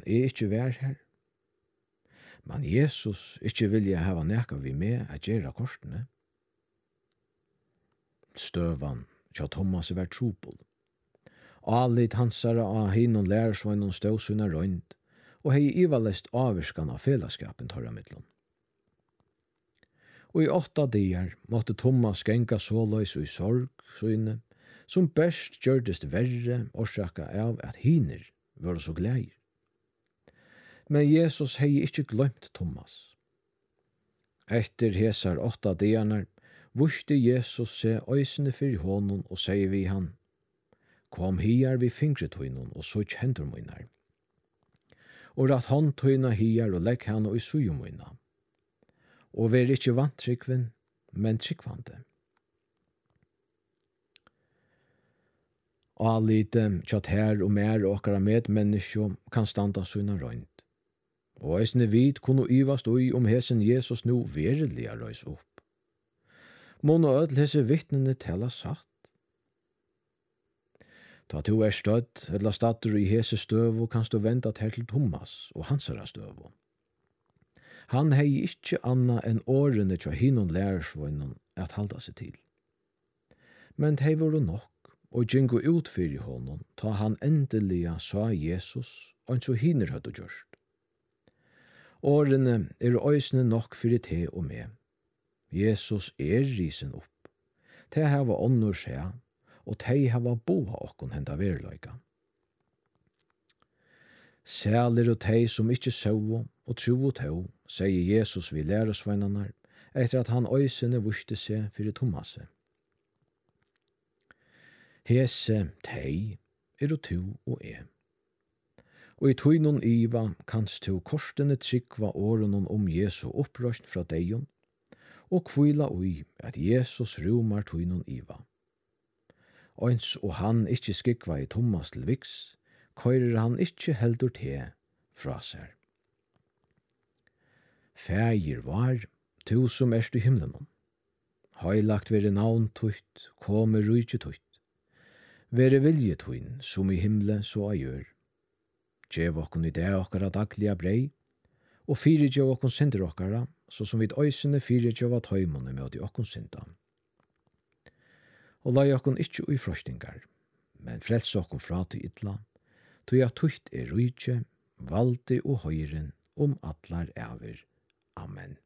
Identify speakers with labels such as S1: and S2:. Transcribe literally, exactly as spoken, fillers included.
S1: jeg ikke vær her. Men Jesus ikke vilja hava nekka vi med at gjera korsene. Støvan tja Thomas var trupul. Alit hansara av hinon lærersvøynon stod sunna røynd, og hei ivalest avvirskan av felaskapen torra mittlom. Og i åtta dier måtte Thomas genga såløys og i sorg, søyne, som best gjørdest verre orsaka av at hiner var så gleir. Men Jesus hei ikkje glømt Thomas. Etter hesar åtta diarnar vuste Jesus se øysene fyrir honom og sier vi han, kom hiar vi fingretøynon og sutt hendur munar. Og rat håndtøyna hiar og legg han og i sujumøyna. Og ver ikkje vantrykven, men trykkvande. Alite tjatt her og mer okkara medmenneskjo kan standa suna røynd. Og eisne vid kunne yvast ui om hesen Jesus nu verilig røys opp. Mån og ødel hese vittnene tala satt. Ta to er stødd, eller stater i hese støvo, kanst du venda til til Thomas og hansara støvo. Han hei ikkje anna enn årene tja hinon lærersvøynon at halda seg til. Men hei voru nok, og gjengu ut fyrir honom, ta han endeliga sa Jesus, og så hiner høyde gjørst. Årene er øysene nok fyrir te og me. Jesus er risen opp. Te hava onnur seg, og te hava boha okkon henda verleika. Sælir og te som ikkje søvo og tro og tå, sier Jesus vi lærersveinarnar, etter at han øysene vuste seg fyrir Thomaset. Hese tei er og tu og e. Og i tøynon iva kanst tu korstene trykva årenon om Jesu opprøst fra deion, og kvila ui at Jesus rumar tøynon iva. Eins og han ikkje skikva i Thomas til viks, køyrer han ikkje heldur te fra seg. Fægir var, tu som erst i himlenon. Heilagt vere navn tøyt, komme rujtje tøyt. Vere vilje tøyn, som i himle så a gjør. Gjev okkon i det okkara daglige brei, og fyrir gjev okkon synder okkara, så som vid øysene fyrir gjev at høymone med i okkon synda. Og lai okkon ikkje ui frostingar, men frels okkon fra til ytla, tog at tøyt er rujtje, valdi og høyren om atlar æver. Amen.